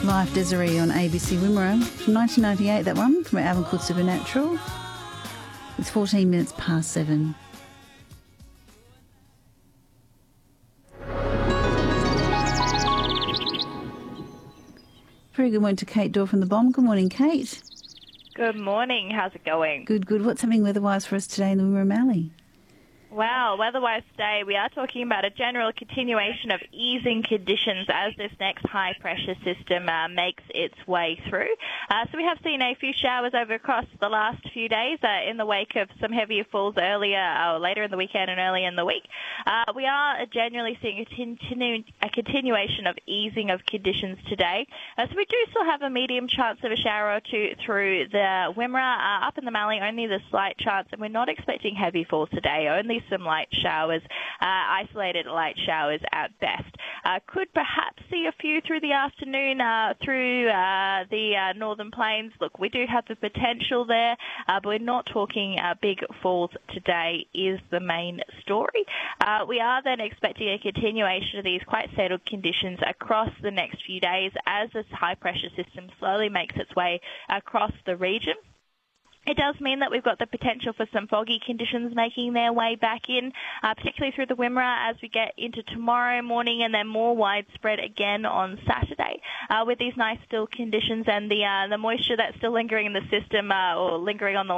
Live Desiree on ABC Wimmera. From 1998, that one, from an album called Supernatural. It's 14 minutes past 7. Very good morning to Kate Dorr from The Bomb. Good morning, Kate. Good morning. How's it going? Good, good. What's happening weather-wise for us today in the Wimmera Mallee? Well, weather-wise today, we are talking about a general continuation of easing conditions as this next high-pressure system makes its way through. So we have seen a few showers over across the last few days in the wake of some heavier falls later in the weekend and early in the week. We are generally seeing a continuation of easing of conditions today. So we do still have a medium chance of a shower or two through the Wimmera. Up in the Mallee, only the slight chance, and we're not expecting heavy falls today, only some light showers, isolated light showers at best. Could perhaps see a few through the afternoon through the northern plains. Look, we do have the potential there, but we're not talking big falls today is the main story. We are then expecting a continuation of these quite settled conditions across the next few days as this high-pressure system slowly makes its way across the region. It does mean that we've got the potential for some foggy conditions making their way back in, particularly through the Wimmera as we get into tomorrow morning, and then more widespread again on Saturday with these nice still conditions and the moisture that's still lingering in the system or lingering on the